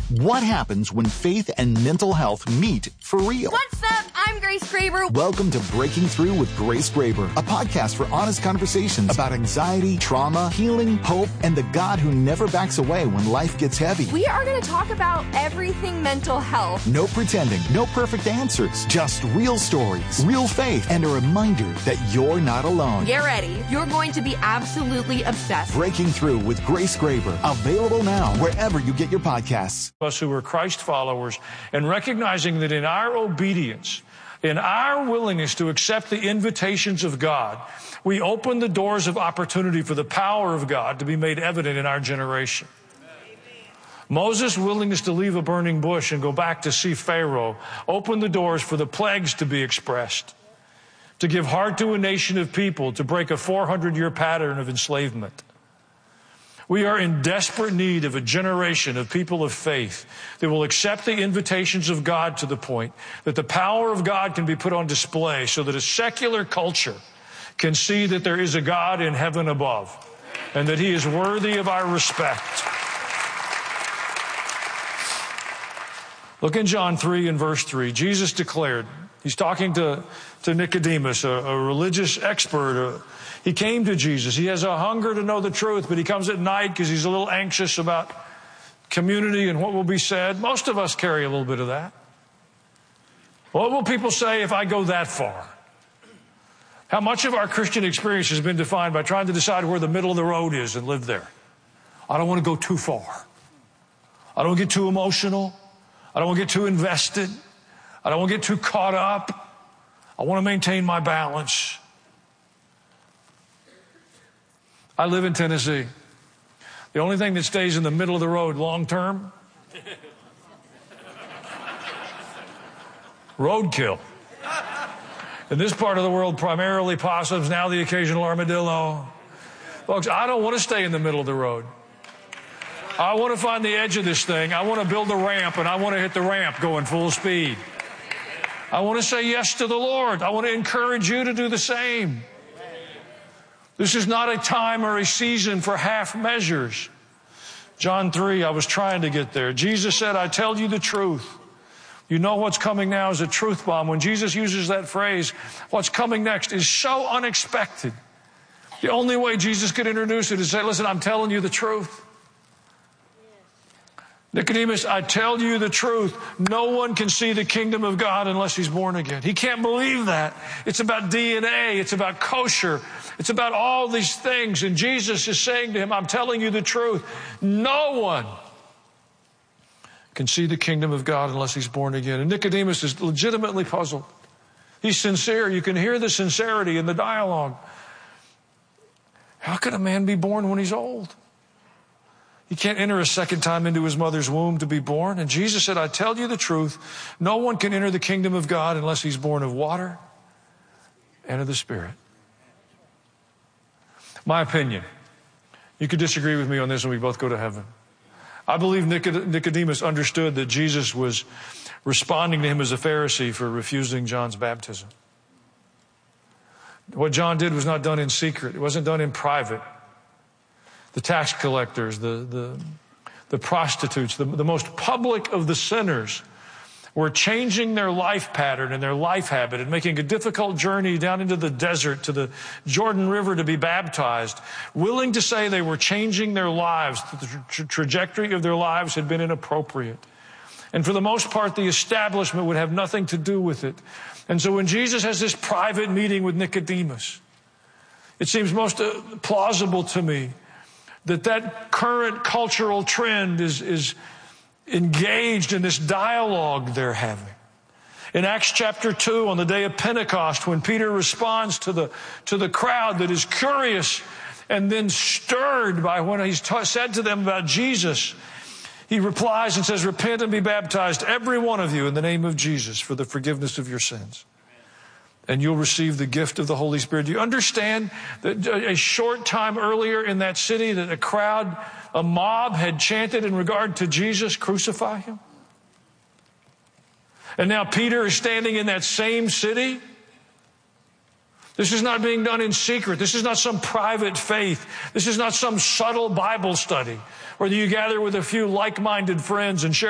What happens when faith and mental health meet for real? What's up? I'm Grace Graber. Welcome to Breaking Through with Grace Graber, a podcast for honest conversations about anxiety, trauma, healing, hope, and the God who never backs away when life gets heavy. We are going to talk about everything mental health. No pretending, no perfect answers, just real stories, real faith, and a reminder that you're not alone. Get ready. You're going to be absolutely obsessed. Breaking Through with Grace Graber, available now wherever you get your podcasts. Us who are Christ followers, and recognizing that in our obedience, in our willingness to accept the invitations of God, we open the doors of opportunity for the power of God to be made evident in our generation. Moses' willingness to leave a burning bush and go back to see Pharaoh opened the doors for the plagues to be expressed, to give heart to a nation of people, to break a 400-year pattern of enslavement. We are in desperate need of a generation of people of faith that will accept the invitations of God to the point that the power of God can be put on display so that a secular culture can see that there is a God in heaven above and that he is worthy of our respect. Look in John 3 and verse 3. Jesus declared, he's talking to Nicodemus, a religious expert. He came to Jesus. He has a hunger to know the truth, but he comes at night because he's a little anxious about community and what will be said. Most of us carry a little bit of that. What will people say if I go that far? How much of our Christian experience has been defined by trying to decide where the middle of the road is and live there? I don't want to go too far. I don't want to get too emotional. I don't want to get too invested. I don't want to get too caught up. I want to maintain my balance. I live in Tennessee. The only thing that stays in the middle of the road long term, roadkill. In this part of the world, primarily possums, now the occasional armadillo. Folks, I don't want to stay in the middle of the road. I want to find the edge of this thing. I want to build a ramp, and I want to hit the ramp going full speed. I want to say yes to the Lord. I want to encourage you to do the same. This is not a time or a season for half measures. John 3, I was trying to get there. Jesus said, I tell you the truth. You know what's coming now is a truth bomb. When Jesus uses that phrase, what's coming next is so unexpected. The only way Jesus could introduce it is say, listen, I'm telling you the truth. Nicodemus, I tell you the truth. No one can see the kingdom of God unless he's born again. He can't believe that. It's about DNA. It's about kosher. It's about all these things. And Jesus is saying to him, I'm telling you the truth. No one can see the kingdom of God unless he's born again. And Nicodemus is legitimately puzzled. He's sincere. You can hear the sincerity in the dialogue. How can a man be born when he's old? He can't enter a second time into his mother's womb to be born. And Jesus said, I tell you the truth. No one can enter the kingdom of God unless he's born of water and of the Spirit. My opinion. You could disagree with me on this and we both go to heaven. I believe Nicodemus understood that Jesus was responding to him as a Pharisee for refusing John's baptism. What John did was not done in secret. It wasn't done in private. The tax collectors, the prostitutes, the most public of the sinners were changing their life pattern and their life habit and making a difficult journey down into the desert to the Jordan River to be baptized, willing to say they were changing their lives. The trajectory of their lives had been inappropriate. And for the most part, the establishment would have nothing to do with it. And so when Jesus has this private meeting with Nicodemus, it seems most plausible to me that current cultural trend is engaged in this dialogue they're having. In Acts chapter 2, on the day of Pentecost, when Peter responds to the crowd that is curious and then stirred by what he's said to them about Jesus, he replies and says, repent and be baptized, every one of you, in the name of Jesus for the forgiveness of your sins. And you'll receive the gift of the Holy Spirit. Do you understand that a short time earlier in that city that a mob had chanted in regard to Jesus, crucify him? And now Peter is standing in that same city. This is not being done in secret. This is not some private faith. This is not some subtle Bible study where you gather with a few like-minded friends and share